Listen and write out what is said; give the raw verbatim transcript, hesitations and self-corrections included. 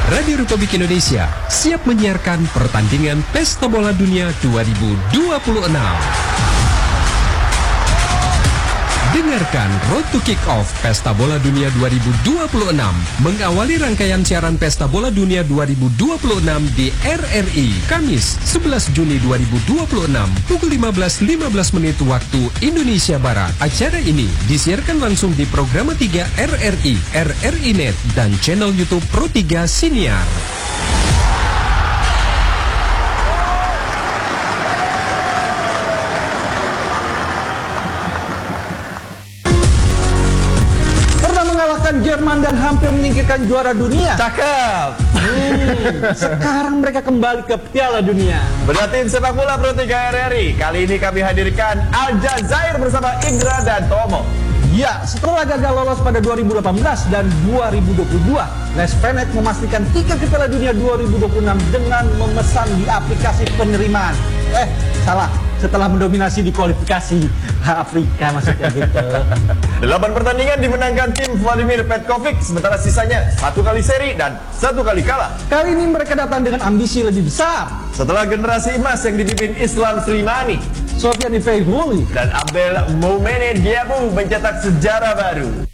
Radio Republik Indonesia siap menyiarkan pertandingan Pesta Bola Dunia dua ribu dua puluh enam. Dengarkan Road to Kick-Off Pesta Bola Dunia dua ribu dua puluh enam mengawali rangkaian siaran Pesta Bola Dunia dua ribu dua puluh enam di R R I Kamis sebelas Juni dua ribu dua puluh enam pukul lima belas lima belas menit waktu Indonesia Barat. Acara ini disiarkan langsung di Programa tiga R R I, R R I Net dan channel YouTube Pro tiga Siniar. Jerman dan hampir menyingkirkan juara dunia. Cakep. Hmm, sekarang mereka kembali ke Piala Dunia. Berarti sepak bola Pro tiga R R I. Kali ini kami hadirkan Aljazair bersama Indra dan Tomo. Ya, setelah gagal lolos pada dua ribu delapan belas dan dua ribu dua puluh dua, Les Pennet memastikan tiket ke Piala Dunia dua ribu dua puluh enam dengan memesan di aplikasi penerimaan. Eh, salah. Setelah mendominasi di kualifikasi Afrika maksudnya gitu. Delapan pertandingan dimenangkan tim Vladimir Petkovic, sementara sisanya satu kali seri dan satu kali kalah. Kali ini mereka datang dengan ambisi lebih besar. Setelah generasi emas yang dipimpin Islam Slimani, Sofian Ifeghuli dan Abdel Moumene Diabou mencetak sejarah baru.